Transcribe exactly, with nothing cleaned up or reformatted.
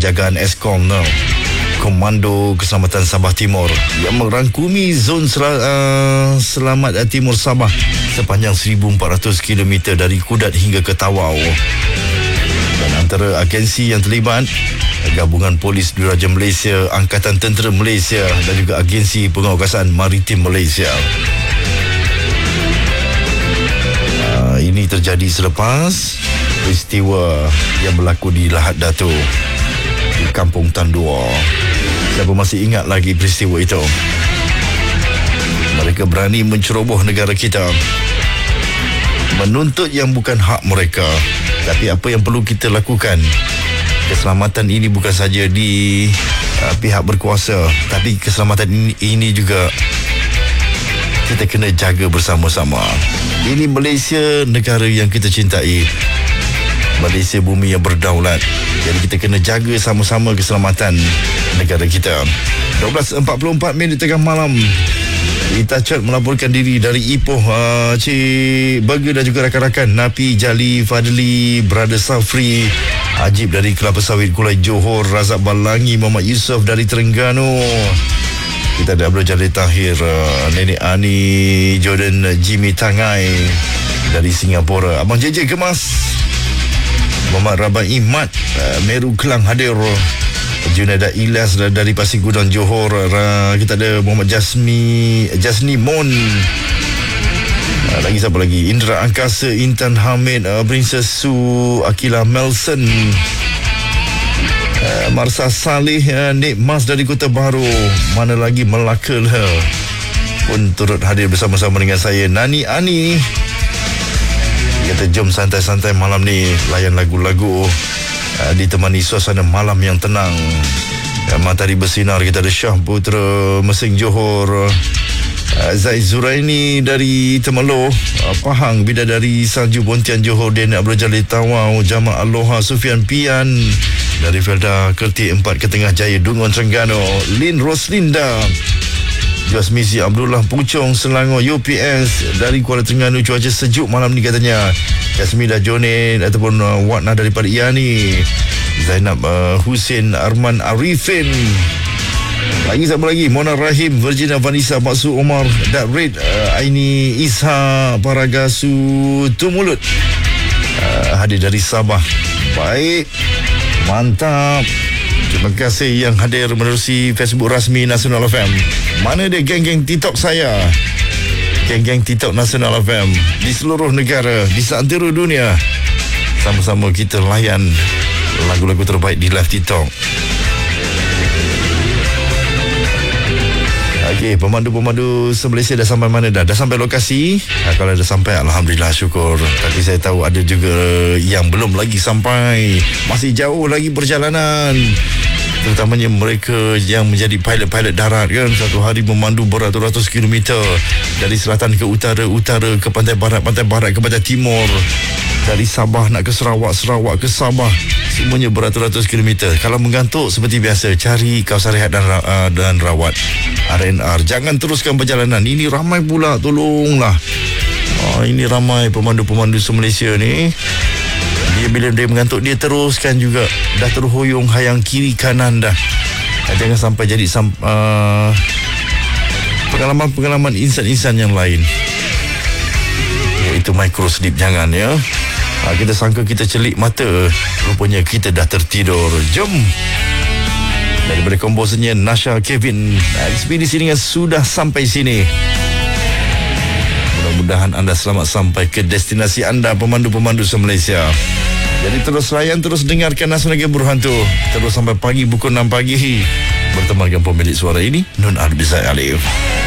jagaan Eskom no. Komando Keselamatan Sabah Timur yang merangkumi zon sel- uh, Selamat Timur Sabah sepanjang seribu empat ratus kilometer dari Kudat hingga ke Tawau. Dan antara agensi yang terlibat, Gabungan Polis Diraja Malaysia, Angkatan Tentera Malaysia dan juga Agensi Pengawasan Maritim Malaysia. Uh, ini terjadi selepas peristiwa yang berlaku di Lahad Datu di Kampung Tandua. Siapa masih ingat lagi peristiwa itu? Mereka berani menceroboh negara kita, menuntut yang bukan hak mereka. Tapi apa yang perlu kita lakukan? Keselamatan ini bukan saja di uh, pihak berkuasa, tapi keselamatan ini, ini juga kita kena jaga bersama-sama. Ini Malaysia, negara yang kita cintai. Malaysia bumi yang berdaulat. Jadi kita kena jaga sama-sama keselamatan negara kita. dua belas empat puluh empat minit tengah malam. Ita Chat melaporkan diri dari Ipoh, uh, Cik Burger dan juga rakan-rakan. Napi, Jali, Fadli, Brother Safri, Ajib dari Kelapa Sawit, Kulai Johor, Razak Balangi, Muhammad Yusof dari Terengganu. Kita ada Abdul Jalil Tahir, uh, Nenek Ani, Jordan Jimmy Tangai dari Singapura. Abang J J Kemas, Muhammad Rabai Mat, uh, Meru Kelang hadir. Junada Ilyas dari Pasir Gudang Johor. Uh, kita ada Muhammad Jasmi Jasni Mon. Uh, lagi siapa lagi? Indra Angkasa, Intan Hamid, uh, Princess Su, Akila Melson, uh, Marsa Saleh, uh, Nik Mas dari Kota Baru. Mana lagi? Melaka lah pun turut hadir bersama-sama dengan saya, Nani Ani. Kita jom santai-santai malam ni, layan lagu-lagu, uh, ditemani suasana malam yang tenang. uh, Matahari bersinar. Kita ada Syah Putra Mesing Johor, uh, Zaid Zuraini dari Temerloh, uh, Pahang Bidadari Salju Pontian Johor, Den Abdul Jalil Tawau, Jamal Aloha Sufian Pian dari Felda Kerti empat Ketengah Jaya Dungun Terengganu, Lin Roslinda, Jasmisi Abdullah Pucong Selangor U P S dari Kuala Terengganu. Cuaca sejuk malam ni katanya. Jasmida Jonet ataupun uh, Watna daripada Iani, Zainab uh, Hussein Arman Arifin. Lagi siapa lagi? Mona Rahim, Virginia Vanessa, Maksud Omar, Dat Red, uh, Aini Isha, Paragasu Tumulut, uh, hadir dari Sabah. Baik, mantap. Terima kasih yang hadir menerusi Facebook rasmi Nasional F M. Mana dia geng-geng TikTok saya? Geng-geng TikTok Nasional F M di seluruh negara, di seantero dunia. Sama-sama kita layan lagu-lagu terbaik di live TikTok. Okey, pemandu-pemandu se-Malaysia dah sampai mana dah? Dah sampai lokasi? Ha, kalau dah sampai, alhamdulillah, syukur. Tapi saya tahu ada juga yang belum lagi sampai. Masih jauh lagi perjalanan. Terutamanya mereka yang menjadi pilot-pilot darat kan. Satu hari memandu beratus-ratus kilometer dari selatan ke utara, utara ke pantai barat, pantai barat ke pantai timur. Dari Sabah nak ke Sarawak, Sarawak ke Sabah. Semuanya beratus-ratus kilometer. Kalau mengantuk seperti biasa, cari kawasan rehat dan, uh, dan rawat R and R. Jangan teruskan perjalanan. Ini ramai pula, tolonglah. Oh, ini ramai pemandu-pemandu se-Malaysia ni. Dia bila dia mengantuk, dia teruskan juga. Dah terhuyung hayang kiri kanan dah. Jangan sampai jadi uh, pengalaman-pengalaman insan-insan yang lain. Itu micro sleep, jangan ya. Ha, kita sangka kita celik mata, rupanya kita dah tertidur. Jom. Daripada komposernya Nasha Kevin, ekspedisi dengan sudah sampai sini. Mudah-mudahan anda selamat sampai ke destinasi anda, pemandu-pemandu se-Malaysia. Jadi terus layan, terus dengarkan Nasional Game Berhantu. Terus sampai pagi pukul enam pagi bertemu dengan pemilik suara ini, Nun Arbizai Alif.